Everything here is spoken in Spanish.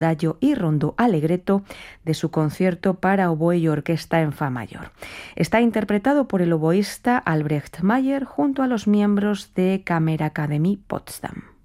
adagio y rondó allegretto de su concierto para oboe y orquesta en fa mayor. Está interpretado por el oboísta Albrecht Meyer junto a los miembros de Kammerakademie Potsdam.